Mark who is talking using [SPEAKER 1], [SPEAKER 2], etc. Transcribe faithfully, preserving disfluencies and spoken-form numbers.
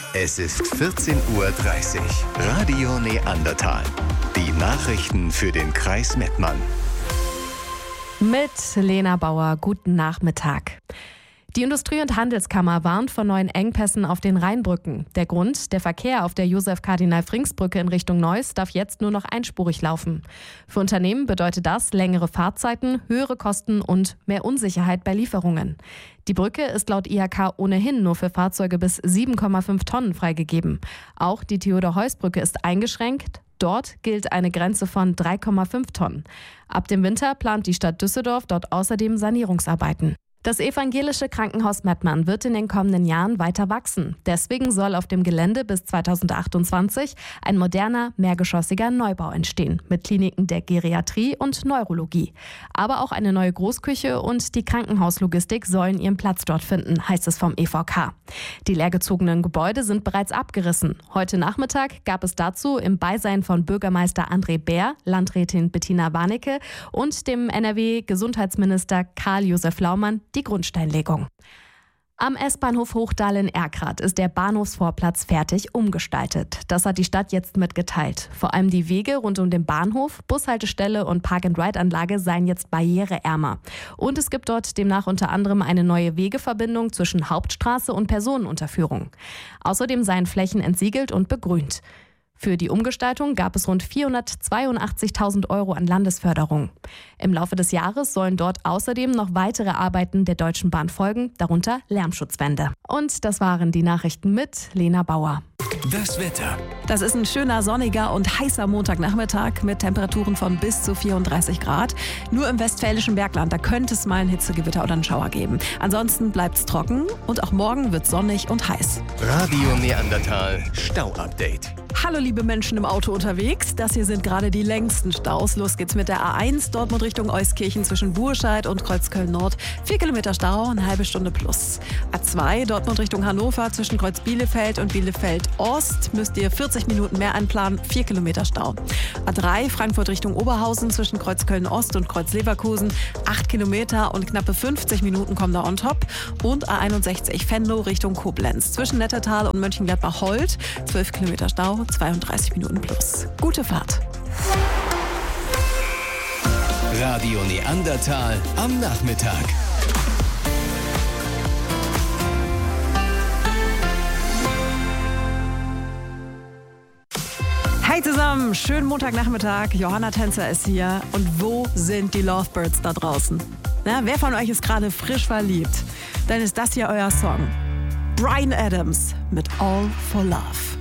[SPEAKER 1] Es ist vierzehn Uhr dreißig. Radio Neandertal. Die Nachrichten für den Kreis Mettmann.
[SPEAKER 2] Mit Lena Bauer, guten Nachmittag. Die Industrie- und Handelskammer warnt vor neuen Engpässen auf den Rheinbrücken. Der Grund: der Verkehr auf der Josef-Kardinal-Frings-Brücke in Richtung Neuss darf jetzt nur noch einspurig laufen. Für Unternehmen bedeutet das längere Fahrzeiten, höhere Kosten und mehr Unsicherheit bei Lieferungen. Die Brücke ist laut I H K ohnehin nur für Fahrzeuge bis sieben Komma fünf Tonnen freigegeben. Auch die Theodor-Heuss-Brücke ist eingeschränkt. Dort gilt eine Grenze von drei Komma fünf Tonnen. Ab dem Winter plant die Stadt Düsseldorf dort außerdem Sanierungsarbeiten. Das evangelische Krankenhaus Mettmann wird in den kommenden Jahren weiter wachsen. Deswegen soll auf dem Gelände bis zweitausendachtundzwanzig ein moderner, mehrgeschossiger Neubau entstehen mit Kliniken der Geriatrie und Neurologie. Aber auch eine neue Großküche und die Krankenhauslogistik sollen ihren Platz dort finden, heißt es vom E V K. Die leergezogenen Gebäude sind bereits abgerissen. Heute Nachmittag gab es dazu im Beisein von Bürgermeister André Bär, Landrätin Bettina Warnecke und dem N R W-Gesundheitsminister Karl-Josef Laumann die Grundsteinlegung. Am S-Bahnhof Hochdahl in Erkrath ist der Bahnhofsvorplatz fertig umgestaltet. Das hat die Stadt jetzt mitgeteilt. Vor allem die Wege rund um den Bahnhof, Bushaltestelle und Park-and-Ride-Anlage seien jetzt barriereärmer. Und es gibt dort demnach unter anderem eine neue Wegeverbindung zwischen Hauptstraße und Personenunterführung. Außerdem seien Flächen entsiegelt und begrünt. Für die Umgestaltung gab es rund vierhundertzweiundachtzigtausend Euro an Landesförderung. Im Laufe des Jahres sollen dort außerdem noch weitere Arbeiten der Deutschen Bahn folgen, darunter Lärmschutzwände. Und das waren die Nachrichten mit Lena Bauer.
[SPEAKER 1] Das Wetter.
[SPEAKER 3] Das ist ein schöner, sonniger und heißer Montagnachmittag mit Temperaturen von bis zu vierunddreißig Grad. Nur im westfälischen Bergland, da könnte es mal ein Hitzegewitter oder einen Schauer geben. Ansonsten bleibt es trocken und auch morgen wird sonnig und heiß.
[SPEAKER 1] Radio Neandertal Stau-Update.
[SPEAKER 3] Hallo liebe Menschen im Auto unterwegs, das hier sind gerade die längsten Staus. Los geht's mit der A eins, Dortmund Richtung Euskirchen zwischen Burscheid und Kreuzköln Nord. Vier Kilometer Stau, eine halbe Stunde plus. A zwei, Dortmund Richtung Hannover zwischen Kreuz Bielefeld und Bielefeld Ost müsst ihr vierzig Minuten mehr einplanen, vier Kilometer Stau. A drei, Frankfurt Richtung Oberhausen zwischen Kreuzköln Ost und Kreuz Leverkusen, acht Kilometer und knappe fünfzig Minuten kommen da on top. Und A einundsechzig, Venlo Richtung Koblenz zwischen Nettetal und Mönchengladbach-Holt, zwölf Kilometer Stau, zweiunddreißig Minuten plus. Gute Fahrt.
[SPEAKER 1] Radio Neandertal am Nachmittag.
[SPEAKER 3] Hi zusammen, schönen Montagnachmittag. Johanna Tänzer ist hier. Und wo sind die Lovebirds da draußen? Na, wer von euch ist gerade frisch verliebt? Dann ist das hier euer Song. Bryan Adams mit All for Love.